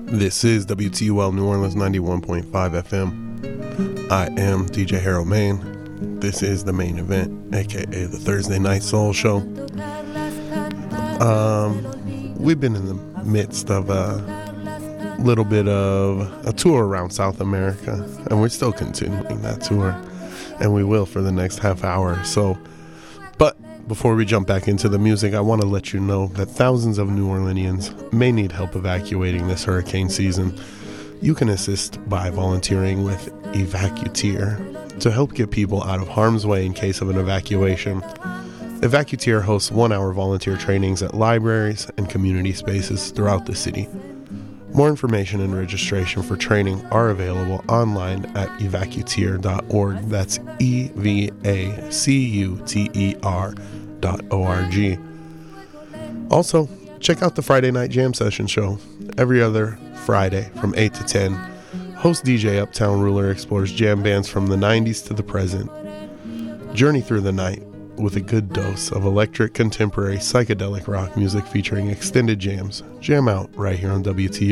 This is WTUL New Orleans 91.5 FM. I am DJ Harold Main. This is the main event, aka the Thursday Night Soul Show. We've been in the midst of a little bit of a tour around South America, and we're still continuing that tour, and we will for the next half hour or so. But before we jump back into the music, I want to let you know that thousands of New Orleanians may need help evacuating this hurricane season. You can assist by volunteering with Evacuteer to help get people out of harm's way in case of an evacuation. Evacuteer hosts 1-hour volunteer trainings at libraries and community spaces throughout the city. More information and registration for training are available online at evacuteer.org. That's EVACUTER.org. Also, check out the Friday Night Jam Session show. Every other Friday from 8 to 10, host DJ Uptown Ruler explores jam bands from the 90s to the present. Journey through the night with a good dose of electric, contemporary, psychedelic rock music featuring extended jams. Jam out right here on WTU.